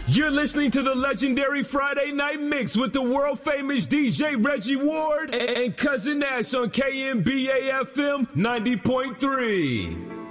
You're listening to the legendary Friday Night Mix with the world-famous DJ Reggie Ward and Cousin Nash on KMBA FM 90.3.